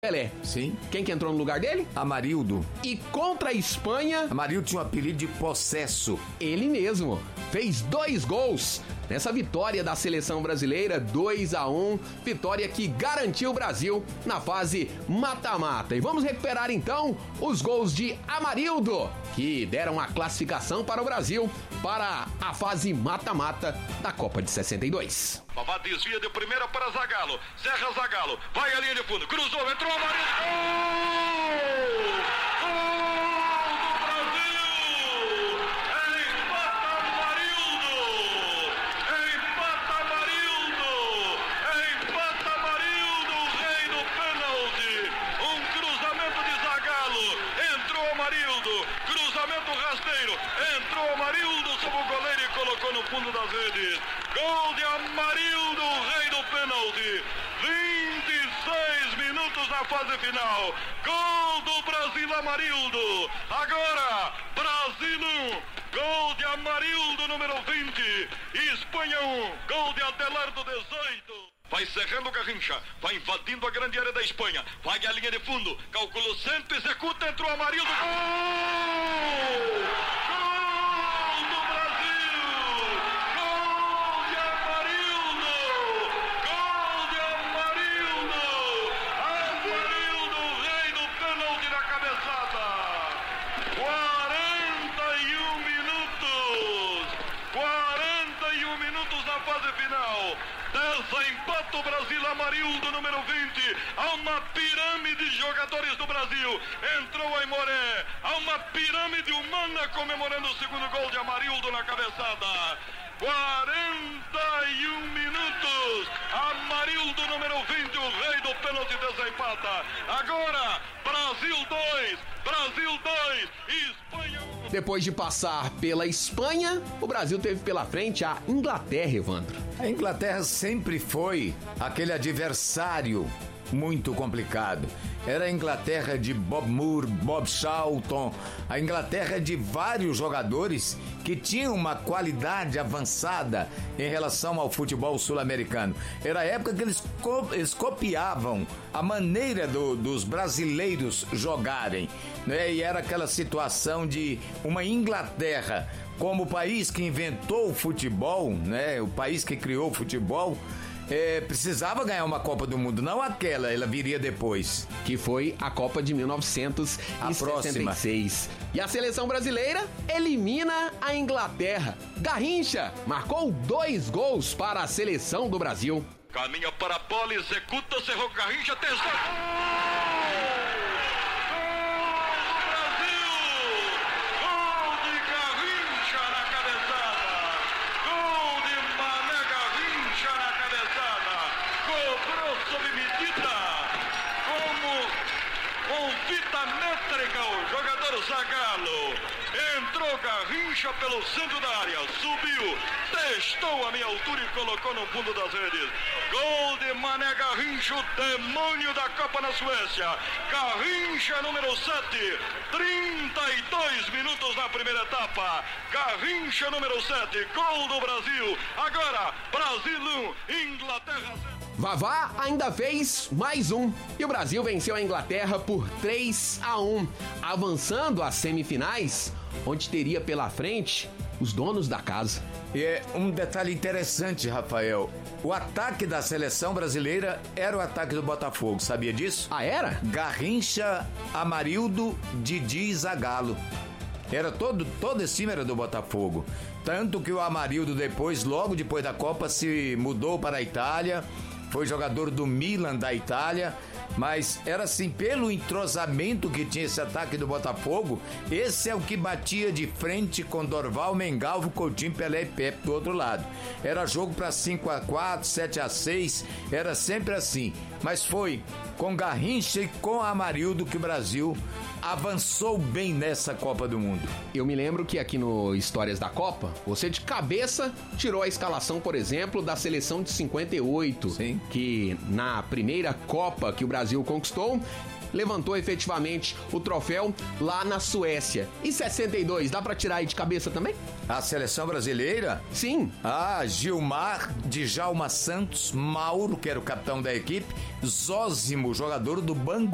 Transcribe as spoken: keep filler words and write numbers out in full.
Pelé. Sim. Quem que entrou no lugar dele? Amarildo. E contra a Espanha... Amarildo tinha um apelido de possesso. Ele mesmo. Fez dois gols nessa vitória da seleção brasileira, dois a um. Vitória que garantiu o Brasil na fase mata-mata. E vamos recuperar então os gols de Amarildo, que deram a classificação para o Brasil para a fase mata-mata da Copa de sessenta e dois. Vavá desvia de primeira para Zagallo. Serra Zagallo. Vai à linha de fundo. Cruzou, entrou Amarildo. Gol! Gol do Brasil! Empata Amarildo! Empata Amarildo! Empata Amarildo, o rei do pênalti. Um cruzamento de Zagallo. Entrou Amarildo. Cruzamento rasteiro. Entrou Amarildo sob o goleiro e colocou no fundo das redes. Gol de Amarildo, o rei do pênalti. vinte e seis minutos na fase final. Gol do Brasil, Amarildo. Agora, Brasil um. Gol de Amarildo, número vinte. Espanha um. Gol de Adelardo, dezoito. Vai cerrando Garrincha, vai invadindo a grande área da Espanha, vai à linha de fundo, calcula o centro, executa, entrou Amarildo, gol! Gol do Brasil! Gol de Amarildo! Gol de Amarildo! Amarildo, rei do pênalti na cabeçada! quarenta e um minutos! quarenta e um minutos na fase final! Desempata o Brasil, Amarildo, número vinte. Há uma pirâmide de jogadores do Brasil. Entrou Aimoré. Há uma pirâmide humana comemorando o segundo gol de Amarildo na cabeçada. quarenta e um minutos. Amarildo, número vinte, o rei do pênalti, desempata. Agora, Brasil dois. Brasil dois. Espanha um. Depois de passar pela Espanha, o Brasil teve pela frente a Inglaterra, Evandro. A Inglaterra sempre foi aquele adversário muito complicado. Era a Inglaterra de Bob Moore, Bob Charlton, a Inglaterra de vários jogadores que tinham uma qualidade avançada em relação ao futebol sul-americano. Era a época que eles, co- eles copiavam a maneira do, dos brasileiros jogarem, né? E era aquela situação de uma Inglaterra como o país que inventou o futebol, né? O país que criou o futebol. É, precisava ganhar uma Copa do Mundo, não aquela, ela viria depois. Que foi a Copa de mil novecentos e sessenta e seis. E a seleção brasileira elimina a Inglaterra. Garrincha marcou dois gols para a seleção do Brasil. Caminha para a bola, executa, cerrou Garrincha, testou. Gol! Com fita métrica, o jogador Zagallo. Entrou Garrincha pelo centro da área, subiu, testou a minha altura e colocou no fundo das redes. Gol de Mané Garrincha, o demônio da Copa na Suécia. Garrincha, número sete, trinta e dois minutos na primeira etapa. Garrincha, número sete, gol do Brasil. Agora, Brasil um, Inglaterra zero. Vavá ainda fez mais um e o Brasil venceu a Inglaterra por três a um, avançando às semifinais, onde teria pela frente os donos da casa. E é um detalhe interessante, Rafael. O ataque da seleção brasileira era o ataque do Botafogo, sabia disso? Ah, era? Garrincha, Amarildo, Didi e Zagallo. Era todo, todo esse time era do Botafogo. Tanto que o Amarildo depois, logo depois da Copa, se mudou para a Itália. Foi jogador do Milan da Itália, mas era assim, pelo entrosamento que tinha esse ataque do Botafogo, esse é o que batia de frente com Dorval, Mengalvo, Coutinho, Pelé e Pepe do outro lado. Era jogo para cinco a quatro, sete a seis, era sempre assim. Mas foi com Garrincha e com Amarildo que o Brasil avançou bem nessa Copa do Mundo. Eu me lembro que aqui no Histórias da Copa, você de cabeça tirou a escalação, por exemplo, da seleção de cinquenta e oito. Sim. Que na primeira Copa que o Brasil conquistou, levantou efetivamente o troféu lá na Suécia. E sessenta e dois, dá pra tirar aí de cabeça também? A seleção brasileira? Sim. Ah, Gilmar, Djalma Santos, Mauro, que era o capitão da equipe, Zósimo, jogador do Bangu.